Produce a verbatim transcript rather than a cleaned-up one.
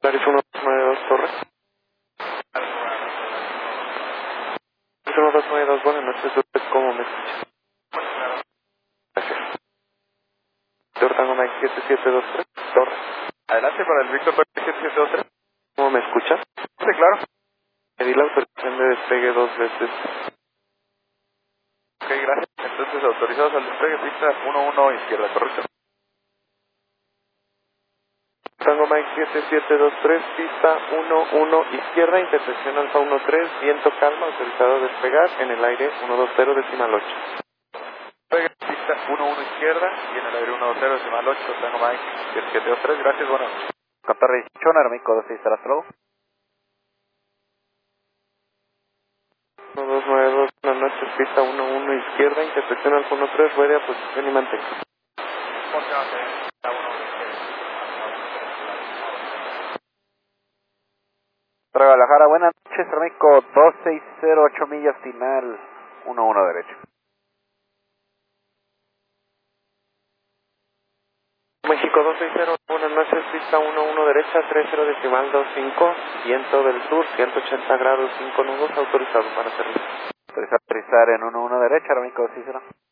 Paris uno dos nueve dos, Torre. uno dos nueve dos, buenas noches, ¿usted cómo me escucha? Gracias. Víctor Tango Mike siete siete dos tres, Torre. Adelante para el Víctor siete siete dos tres. ¿Cómo me escucha? Sí, claro. Pedí la autorización de despegue dos veces. Ok, gracias. Entonces, autorizados al despegue, pista uno uno izquierda, ¿correcto? Tango Mike siete siete dos tres, pista uno uno izquierda, intersección Alfa uno tres, viento calma, autorizado a despegar, en el aire uno dos cero decimal ocho. Despegue, pista uno uno izquierda y en el aire uno dos cero decimal ocho, tengo Mike siete siete dos tres, gracias, bueno. Contorre dieciocho, Narmico dos seis, hasta luego. uno dos nueve dos, buenas noches, pista uno uno izquierda, intersección Alfa uno tres, ruede a posición y mantenga. Para Guadalajara, buenas noches, Narmico dos seis cero, ocho millas final, uno uno derecho. México dos seis cero, buenas noches, pista uno uno derecha, tres cero decimal dos cinco, viento del sur, ciento ochenta grados, cinco nudos, autorizado para servicio. Autorizar en uno uno derecha, Narmico dos seis cero.